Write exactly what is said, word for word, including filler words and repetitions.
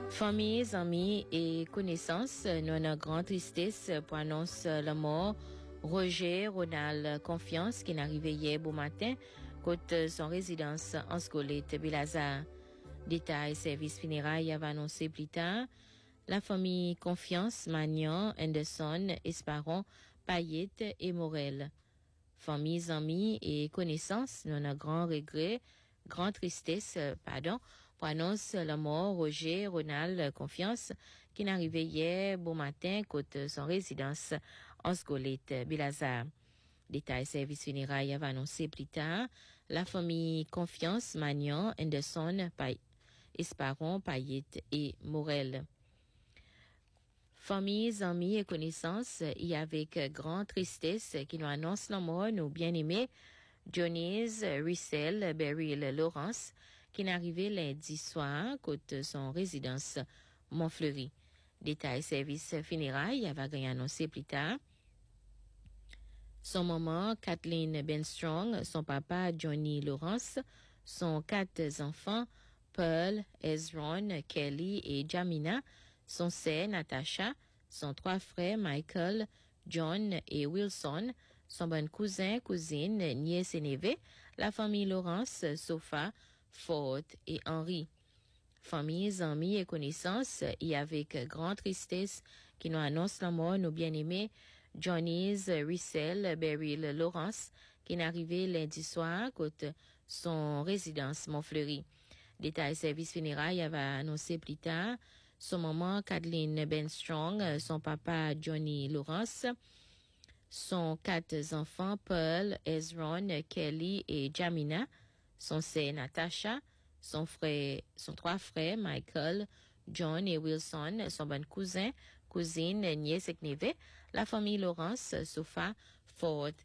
Familles, amis et connaissances, nous avons une grande tristesse pour annoncer la mort Roger Ronald Confiance qui est arrivé hier beau matin côté son résidence en Scolette Belazar. Détail service funérailles avait annoncé plus tard. La famille Confiance, Magnan, Anderson, Esparon, Payette et Morel. Familles, amis et connaissances, nous avons un grand regret, grande tristesse, pardon, pour annoncer la mort Roger Ronald Confiance qui est arrivé hier beau matin côté son résidence en Scolette Belazar. Détail service funérailles avait annoncé plus tard. La famille Confiance, Magnan, Anderson, Pay- Esparon, Payette et Morel. Familles, amis et connaissances, il y a avec grande tristesse qui nous annonce la mort nos bien-aimés Johnny's Russell Beryl Lawrence qui est arrivé lundi soir côté son résidence Montfleury. Détail service funérailles avait annoncé plus tard. Son maman, Kathleen Benstrong, son papa, Johnny Lawrence, son quatre enfants, Pearl, Ezron, Kelly et Jamina, son sœur, Natasha, son trois frères, Michael, John et Wilson, son bon cousin, cousine, nièce et neveu, la famille Lawrence, Sofa, Ford et Henry. Familles, amis et connaissances, et avec grande tristesse qui nous annonce la mort nos bien-aimés Johnny's Russell Beryl Lawrence qui est arrivé lundi soir côté son résidence Montfleury. Détail service funérailles avait annoncé plus tard. Son maman Kathleen Benstrong, son papa Johnny Lawrence, son quatre enfants Pearl, Ezron, Kelly et Jamina, son sœur Natasha, son frère, son trois frères Michael, John et Wilson, son bon cousin, cousine, nièce et neveu, la famille Lawrence, Sofa, Ford